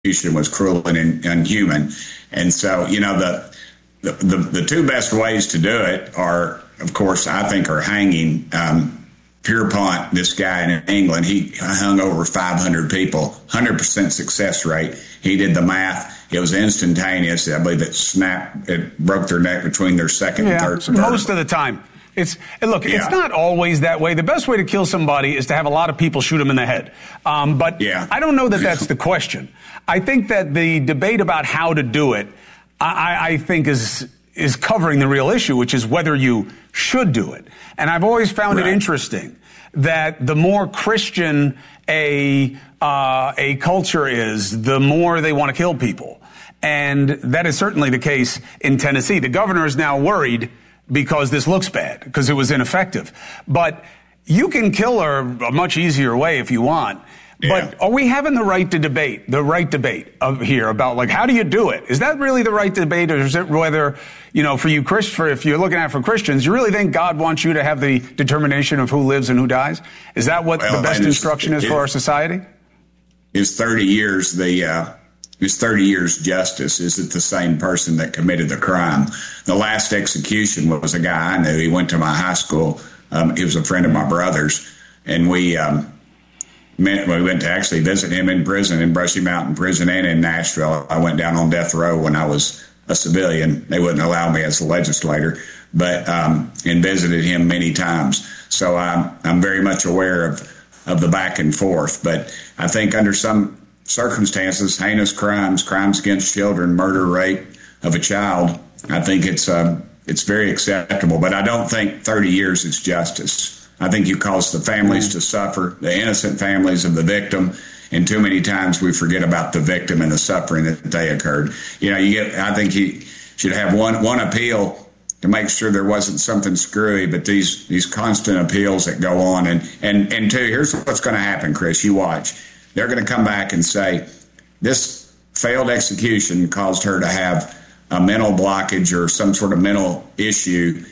execution was cruel and inhuman. And so, the two best ways to do it are, of course, I think, are hanging. Pierpont, this guy in England, he hung over 500 people, 100% success rate. He did the math. It was instantaneous. I believe it broke their neck between their second and third vertebrae. Most of the time. It's not always that way. The best way to kill somebody is to have a lot of people shoot them in the head. But I don't know that that's the question. I think that the debate about how to do it, I think is covering the real issue, which is whether you should do it. And I've always found it interesting that the more Christian a culture is, the more they want to kill people. And that is certainly the case in Tennessee. The governor is now worried because this looks bad, because it was ineffective. But you can kill her a much easier way if you want. But are we having the right debate here about, how do you do it? Is that really the right debate, or is it whether, for you, if you're looking at it for Christians, you really think God wants you to have the determination of who lives and who dies? Is that what the best instruction is for our society? Is 30 years is 30 years justice? Is it the same person that committed the crime? The last execution was a guy I knew. He went to my high school. He was a friend of my brother's, and we went to actually visit him in prison, in Brushy Mountain Prison and in Nashville. I went down on death row when I was a civilian. They wouldn't allow me as a legislator, but and visited him many times. So I'm very much aware of the back and forth. But I think under some circumstances, heinous crimes against children, murder, rape of a child, I think it's very acceptable. But I don't think 30 years is justice. I think you cause the families to suffer, the innocent families of the victim, and too many times we forget about the victim and the suffering that they occurred. I think you should have one appeal to make sure there wasn't something screwy, but these constant appeals that go on. And two, here's what's going to happen, Chris. You watch. They're going to come back and say, this failed execution caused her to have a mental blockage or some sort of mental issue,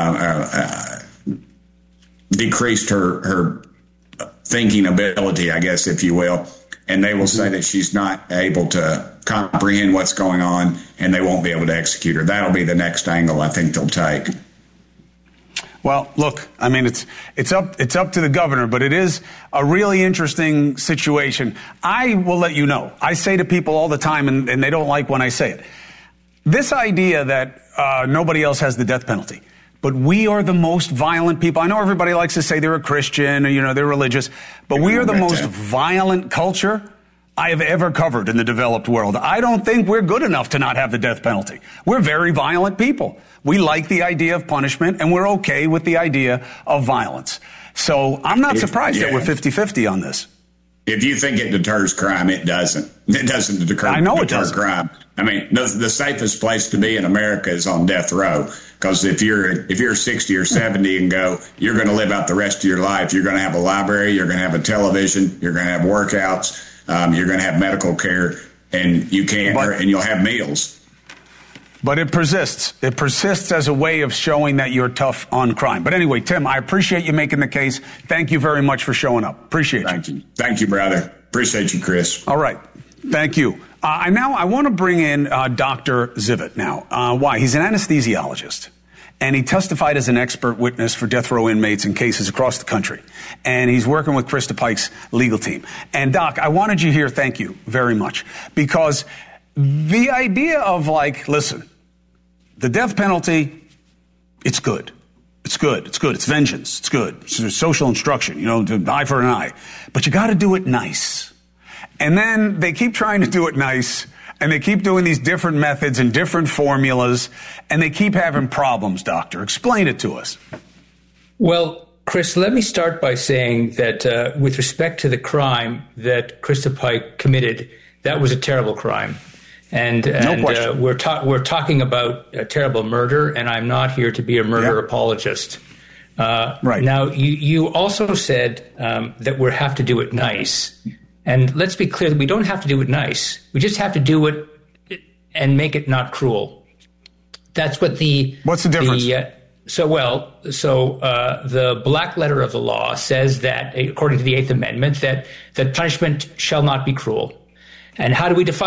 decreased her thinking ability, I guess, if you will. And they will say that she's not able to comprehend what's going on, and they won't be able to execute her. That'll be the next angle I think they'll take. Well, look, I mean, it's up to the governor, but it is a really interesting situation. I will let you know. I say to people all the time, and they don't like when I say it, this idea that nobody else has the death penalty. But we are the most violent people. I know everybody likes to say they're a Christian or, they're religious, but we are the most violent culture I have ever covered in the developed world. I don't think we're good enough to not have the death penalty. We're very violent people. We like the idea of punishment, and we're okay with the idea of violence. So I'm not surprised that we're 50-50 on this. If you think it deters crime, it doesn't. It doesn't deter crime. I mean, the safest place to be in America is on death row. Because if you're 60 or 70 and you're going to live out the rest of your life. You're going to have a library. You're going to have a television. You're going to have workouts. You're going to have medical care, and and you'll have meals. But it persists. It persists as a way of showing that you're tough on crime. But anyway, Tim, I appreciate you making the case. Thank you very much for showing up. Appreciate you. Thank you, brother. Appreciate you, Chris. All right. Thank you. I want to bring in Dr. Zivit now. Why? He's an anesthesiologist, and he testified as an expert witness for death row inmates in cases across the country. And he's working with Krista Pike's legal team. And, Doc, I wanted you here, thank you very much, because the idea of, listen, the death penalty, it's good. It's good. It's good. It's vengeance. It's good. It's social instruction, eye for an eye. But you got to do it nice. And then they keep trying to do it nice, and they keep doing these different methods and different formulas, and they keep having problems, Doctor. Explain it to us. Well, Chris, let me start by saying that with respect to the crime that Krista Pike committed, that was a terrible crime. And we're talking about a terrible murder, and I'm not here to be a murder apologist. Right. Now, you also said that we have to do it nice. And let's be clear that we don't have to do it nice. We just have to do it and make it not cruel. That's what What's the difference? The black letter of the law says that, according to the Eighth Amendment, that punishment shall not be cruel. And how do we define